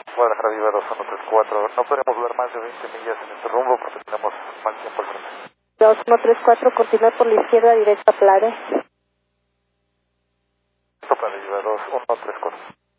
Guadalajara Viva 2134. No podemos volar más de 20 millas en este rumbo porque tenemos mal tiempo al frente. 2134, continuar por la izquierda, directa a Plare. Plare Viva 2134.